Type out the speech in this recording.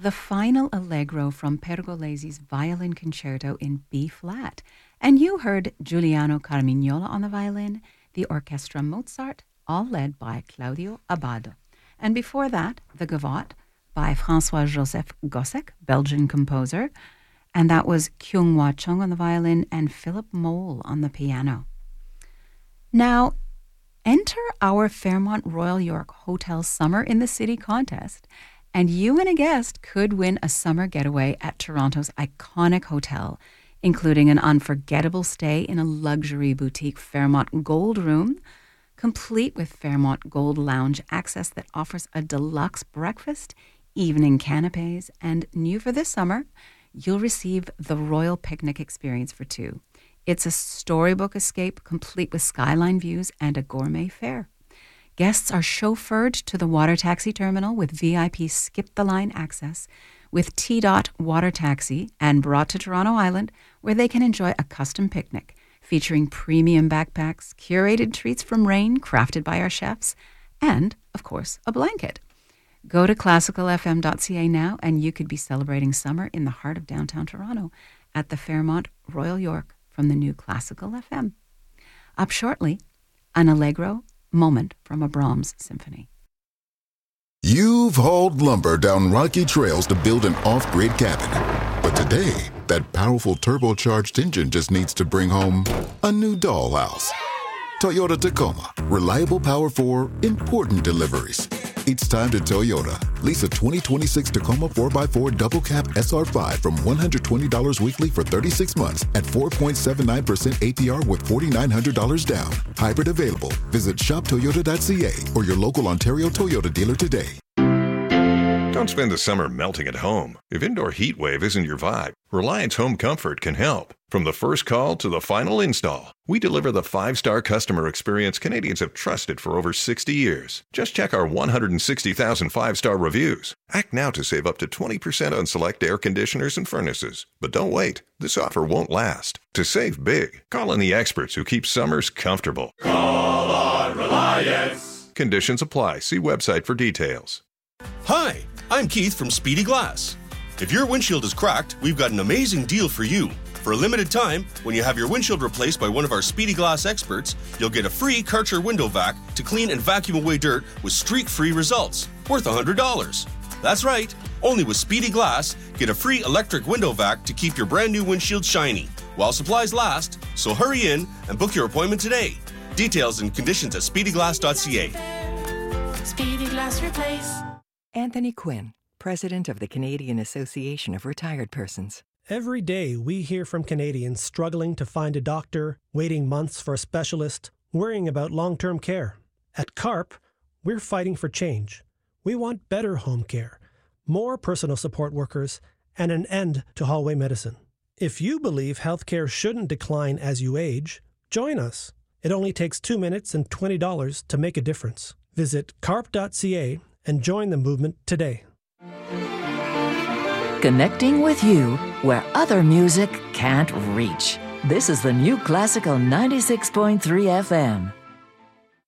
the final allegro from Pergolesi's Violin Concerto in B-flat. And you heard Giuliano Carmignola on the violin, the Orchestra Mozart, all led by Claudio Abbado. And before that, the Gavotte by François-Joseph Gossec, Belgian composer. And that was Kyung-Hwa Chung on the violin and Philip Mole on the piano. Now, enter our Fairmont Royal York Hotel Summer in the City contest, and you and a guest could win a summer getaway at Toronto's iconic hotel, including an unforgettable stay in a luxury boutique Fairmont Gold Room, complete with Fairmont Gold Lounge access that offers a deluxe breakfast, evening canapes, and new for this summer, you'll receive the Royal Picnic experience for two. It's a storybook escape complete with skyline views and a gourmet fare. Guests are chauffeured to the water taxi terminal with VIP skip-the-line access with T-Dot Water Taxi and brought to Toronto Island, where they can enjoy a custom picnic featuring premium backpacks, curated treats from Rain crafted by our chefs, and, of course, a blanket. Go to classicalfm.ca now and you could be celebrating summer in the heart of downtown Toronto at the Fairmont Royal York from the new Classical FM. Up shortly, an allegro moment from a Brahms symphony. You've hauled lumber down rocky trails to build an off-grid cabin. But today, that powerful turbocharged engine just needs to bring home a new dollhouse. Toyota Tacoma. Reliable power for important deliveries. It's time to Toyota. Lease a 2026 Tacoma 4x4 double cab SR5 from $120 weekly for 36 months at 4.79% APR with $4,900 down. Hybrid available. Visit shoptoyota.ca or your local Ontario Toyota dealer today. Don't spend the summer melting at home. If indoor heat wave isn't your vibe, Reliance Home Comfort can help. From the first call to the final install, we deliver the 5-star customer experience Canadians have trusted for over 60 years. Just check our 160,000 5-star reviews. Act now to save up to 20% on select air conditioners and furnaces. But don't wait. This offer won't last. To save big, call on the experts who keep summers comfortable. Call on Reliance. Conditions apply. See website for details. Hi, I'm Keith from Speedy Glass. If your windshield is cracked, we've got an amazing deal for you. For a limited time, when you have your windshield replaced by one of our Speedy Glass experts, you'll get a free Karcher window vac to clean and vacuum away dirt with streak-free results, worth $100. That's right, only with Speedy Glass, get a free electric window vac to keep your brand new windshield shiny, while supplies last, so hurry in and book your appointment today. Details and conditions at speedyglass.ca. Speedy Glass Replace. Anthony Quinn, President of the Canadian Association of Retired Persons. Every day we hear from Canadians struggling to find a doctor, waiting months for a specialist, worrying about long-term care. At CARP, we're fighting for change. We want better home care, more personal support workers, and an end to hallway medicine. If you believe healthcare shouldn't decline as you age, join us. It only takes 2 minutes and $20 to make a difference. Visit carp.ca and join the movement today. Connecting with you where other music can't reach. This is the new Classical 96.3 FM.